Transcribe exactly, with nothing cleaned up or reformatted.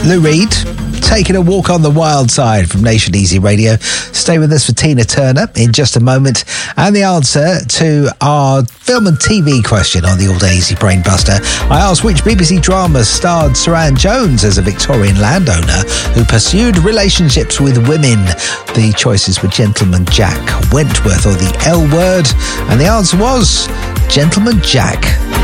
Lou Reed, taking a walk on the wild side from Nation Easy Radio. Stay with us for Tina Turner in just a moment. And the answer to our film and T V question on the All Day Easy Brain Buster. I asked which B B C drama starred Saran Jones as a Victorian landowner who pursued relationships with women. The choices were Gentleman Jack, Wentworth or the L Word. And the answer was Gentleman Jack.